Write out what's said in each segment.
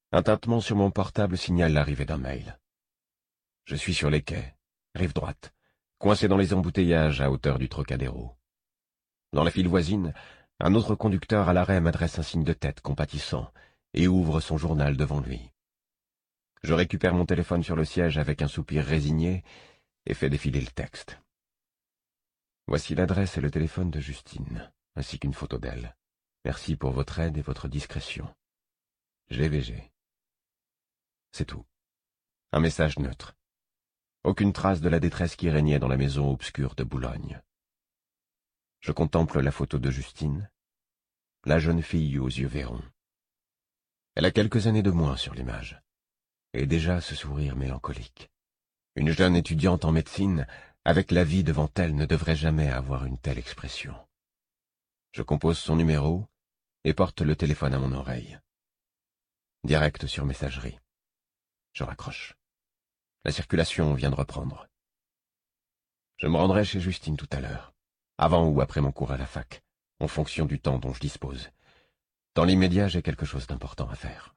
Un tintement sur mon portable signale l'arrivée d'un mail. Je suis sur les quais, rive droite, coincé dans les embouteillages à hauteur du Trocadéro. Dans la file voisine, un autre conducteur à l'arrêt m'adresse un signe de tête compatissant et ouvre son journal devant lui. Je récupère mon téléphone sur le siège avec un soupir résigné et fais défiler le texte. Voici l'adresse et le téléphone de Justine, ainsi qu'une photo d'elle. Merci pour votre aide et votre discrétion. GVG. C'est tout. Un message neutre. Aucune trace de la détresse qui régnait dans la maison obscure de Boulogne. Je contemple la photo de Justine, la jeune fille aux yeux vairons. Elle a quelques années de moins sur l'image, et déjà ce sourire mélancolique. Une jeune étudiante en médecine, avec la vie devant elle, ne devrait jamais avoir une telle expression. Je compose son numéro et porte le téléphone à mon oreille. Direct sur messagerie. Je raccroche. La circulation vient de reprendre. Je me rendrai chez Justine tout à l'heure, avant ou après mon cours à la fac, en fonction du temps dont je dispose. Dans l'immédiat, j'ai quelque chose d'important à faire.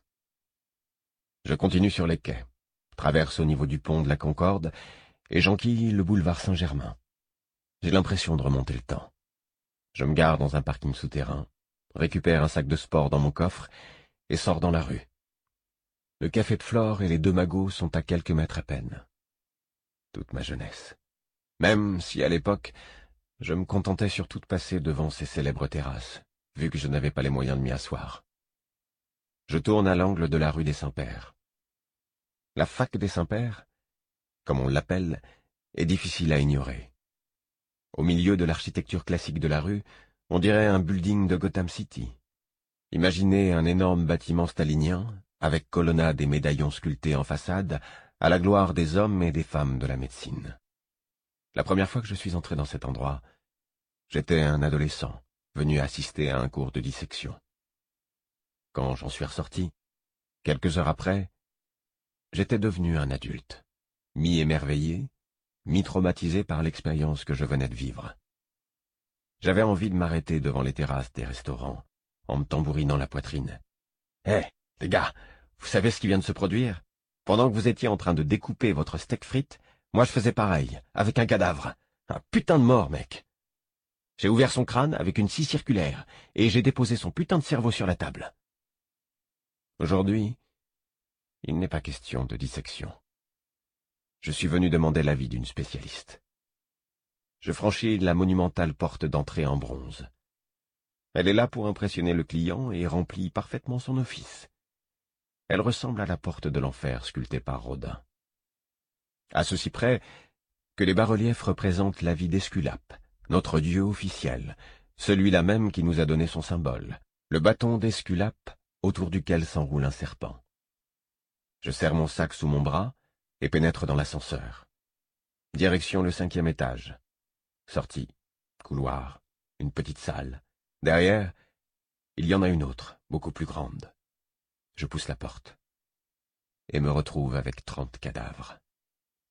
Je continue sur les quais, traverse au niveau du pont de la Concorde et j'enquille le boulevard Saint-Germain. J'ai l'impression de remonter le temps. Je me gare dans un parking souterrain, récupère un sac de sport dans mon coffre et sors dans la rue. Le café de Flore et les deux magots sont à quelques mètres à peine. Toute ma jeunesse. Même si, à l'époque, je me contentais surtout de passer devant ces célèbres terrasses, vu que je n'avais pas les moyens de m'y asseoir. Je tourne à l'angle de la rue des Saints-Pères. La fac des Saints-Pères, comme on l'appelle, est difficile à ignorer. Au milieu de l'architecture classique de la rue, on dirait un building de Gotham City. Imaginez un énorme bâtiment stalinien, avec colonnades et médaillons sculptés en façade, à la gloire des hommes et des femmes de la médecine. La première fois que je suis entré dans cet endroit, j'étais un adolescent, venu assister à un cours de dissection. Quand j'en suis ressorti, quelques heures après, j'étais devenu un adulte, mi-émerveillé, mi-traumatisé par l'expérience que je venais de vivre. J'avais envie de m'arrêter devant les terrasses des restaurants, en me tambourinant la poitrine. « Hé, les gars, vous savez ce qui vient de se produire? Pendant que vous étiez en train de découper votre steak frites, moi je faisais pareil, avec un cadavre. Un putain de mort, mec. J'ai ouvert son crâne avec une scie circulaire, et j'ai déposé son putain de cerveau sur la table. Aujourd'hui, il n'est pas question de dissection. Je suis venu demander l'avis d'une spécialiste. Je franchis la monumentale porte d'entrée en bronze. Elle est là pour impressionner le client et remplit parfaitement son office. Elle ressemble à la porte de l'enfer sculptée par Rodin. À ceci près que les bas-reliefs représentent la vie d'Esculape, notre dieu officiel, celui-là même qui nous a donné son symbole, le bâton d'Esculape autour duquel s'enroule un serpent. Je serre mon sac sous mon bras et pénètre dans l'ascenseur. Direction le 5e étage. Sortie, couloir, une petite salle. Derrière, il y en a une autre, beaucoup plus grande. Je pousse la porte et me retrouve avec 30 cadavres.